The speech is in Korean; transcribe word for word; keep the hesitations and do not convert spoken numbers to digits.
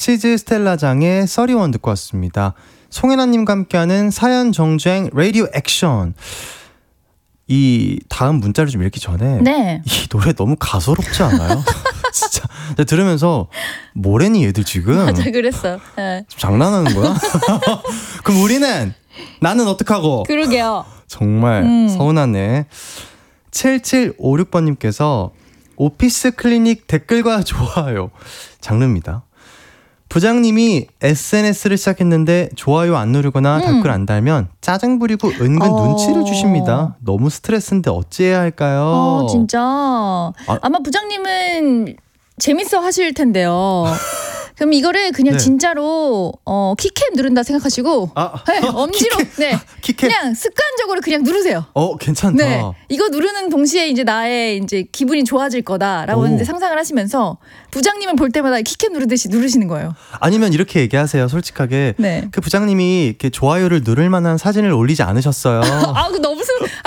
치즈 스텔라장의 서리원 듣고 왔습니다. 송혜나님과 함께하는 사연 정주행 라디오 액션. 이 다음 문자를 좀 읽기 전에 네. 이 노래 너무 가소롭지 않아요? 진짜 들으면서 뭐래니 얘들 지금? 맞아, 그랬어. 네. 장난하는 거야? 그럼 우리는 나는 어떡하고? 그러게요. 정말 음. 서운하네. 칠칠오육 번님께서 오피스 클리닉 댓글과 좋아요. 장르입니다. 부장님이 에스엔에스를 시작했는데 좋아요 안 누르거나 음. 댓글 안 달면 짜증 부리고 은근 어. 눈치를 주십니다. 너무 스트레스인데 어찌해야 할까요? 어, 진짜. 아. 아마 부장님은 재밌어 하실 텐데요. 그럼 이거를 그냥 네. 진짜로 어, 키캡 누른다 생각하시고 아, 네, 엄지로 키캡. 네, 키캡. 그냥 습관적으로 그냥 누르세요. 어, 괜찮다. 네, 이거 누르는 동시에 이제 나의 이제 기분이 좋아질 거다라고 오. 이제 상상을 하시면서 부장님을 볼 때마다 키캡 누르듯이 누르시는 거예요. 아니면 이렇게 얘기하세요. 솔직하게. 네. 그 부장님이 이렇게 좋아요를 누를 만한 사진을 올리지 않으셨어요. 아, 그 너무 무슨